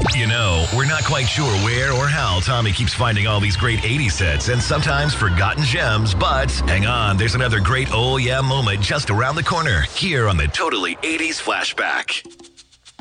You know, we're not quite sure where or how Tommy keeps finding all these great 80s hits and sometimes forgotten gems, but hang on, there's another great oh yeah moment just around the corner here on the Totally 80s Flashback.